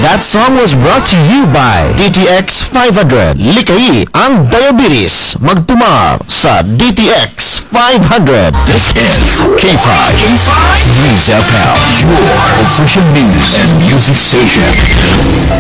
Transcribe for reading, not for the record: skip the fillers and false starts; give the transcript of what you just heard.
That song was brought to you by DTX 500. Likay ang diabetes. Magtumar sa DTX 500. This is K5. K5 News FM, your official news and music station.